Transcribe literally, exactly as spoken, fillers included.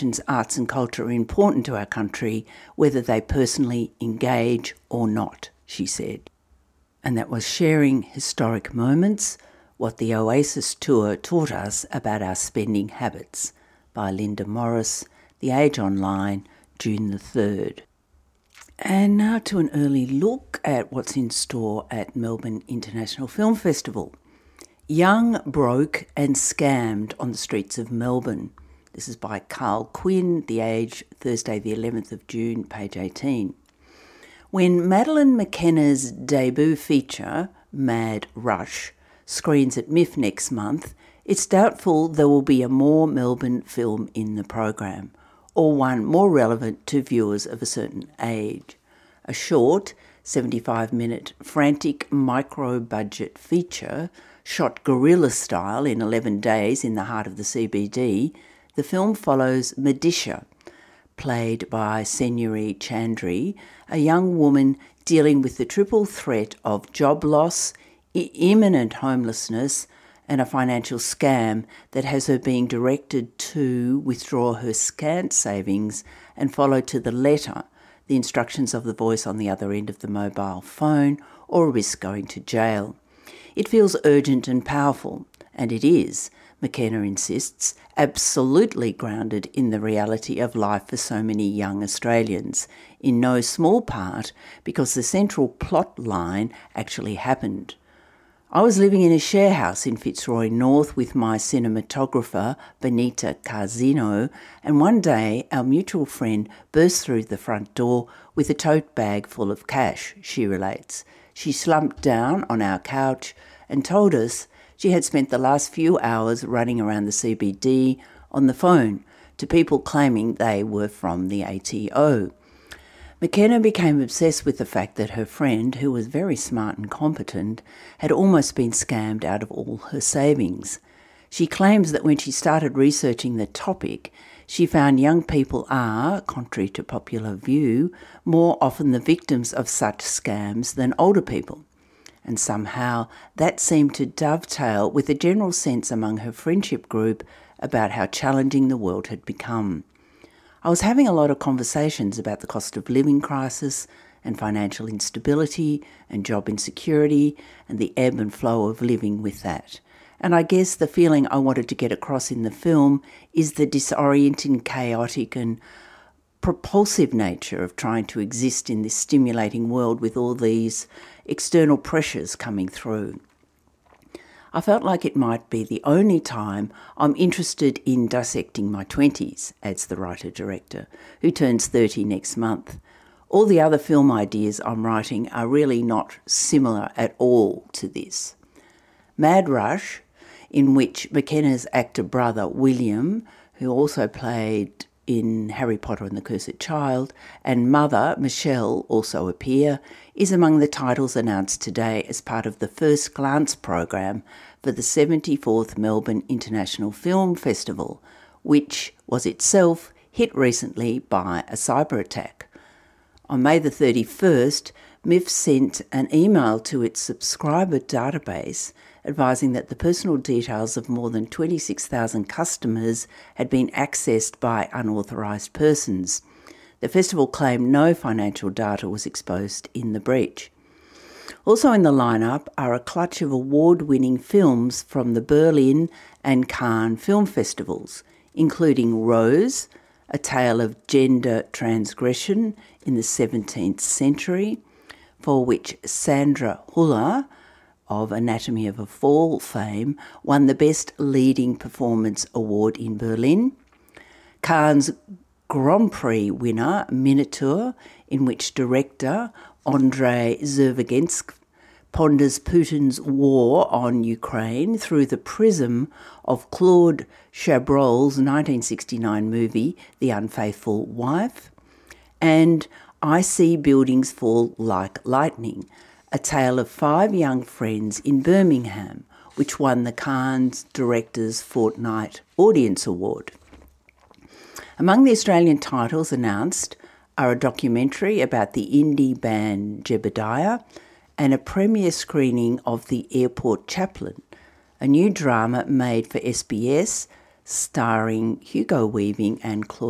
nation's arts and culture are important to our country, whether they personally engage or not, she said. And that was Sharing Historic Moments, What the Oasis Tour Taught Us About Our Spending Habits, by Linda Morris, The Age Online, June the third. And now to an early look at what's in store at Melbourne International Film Festival. Young, Broke and Scammed on the Streets of Melbourne. This is by Carl Quinn, The Age, Thursday the eleventh of June, page eighteen. When Madeleine McKenna's debut feature, Mad Rush, screens at M I F next month, it's doubtful there will be a more Melbourne film in the program, or one more relevant to viewers of a certain age. A short, seventy-five minute, frantic micro-budget feature, shot guerrilla style in eleven days in the heart of the C B D, the film follows Madisha, played by Senyuri Chandri, a young woman dealing with the triple threat of job loss, I- imminent homelessness, and a financial scam that has her being directed to withdraw her scant savings and follow to the letter the instructions of the voice on the other end of the mobile phone, or risk going to jail. It feels urgent and powerful, and it is, McKenna insists, absolutely grounded in the reality of life for so many young Australians, in no small part because the central plot line actually happened. I was living in a share house in Fitzroy North with my cinematographer, Benita Carzino, and one day our mutual friend burst through the front door with a tote bag full of cash, she relates. She slumped down on our couch and told us she had spent the last few hours running around the C B D on the phone to people claiming they were from the A T O. McKenna became obsessed with the fact that her friend, who was very smart and competent, had almost been scammed out of all her savings. She claims that when she started researching the topic, she found young people are, contrary to popular view, more often the victims of such scams than older people. And somehow that seemed to dovetail with a general sense among her friendship group about how challenging the world had become. I was having a lot of conversations about the cost of living crisis and financial instability and job insecurity and the ebb and flow of living with that. And I guess the feeling I wanted to get across in the film is the disorienting, chaotic and propulsive nature of trying to exist in this stimulating world with all these external pressures coming through. I felt like it might be the only time I'm interested in dissecting my twenties, adds the writer-director, who turns thirty next month. All the other film ideas I'm writing are really not similar at all to this. Mad Rush, in which McKenna's actor brother William, who also played in Harry Potter and the Cursed Child, and mother Michelle also appear, is among the titles announced today as part of the First Glance program for the seventy-fourth Melbourne International Film Festival, which was itself hit recently by a cyber attack. On May the thirty-first, M I F sent an email to its subscriber database advising that the personal details of more than twenty-six thousand customers had been accessed by unauthorised persons. The festival claimed no financial data was exposed in the breach. Also in the lineup are a clutch of award-winning films from the Berlin and Cannes film festivals, including Rose, a tale of gender transgression in the seventeenth century, for which Sandra Huller of Anatomy of a Fall fame won the Best Leading Performance Award in Berlin, Cannes Grand Prix winner Minotaur, in which director Andrei Zervagensk ponders Putin's war on Ukraine through the prism of Claude Chabrol's nineteen sixty-nine movie The Unfaithful Wife, and I See Buildings Fall Like Lightning, a tale of five young friends in Birmingham, which won the Cannes Directors Fortnight Audience Award. Among the Australian titles announced are a documentary about the indie band Jebediah and a premiere screening of The Airport Chaplain, a new drama made for S B S starring Hugo Weaving and Claude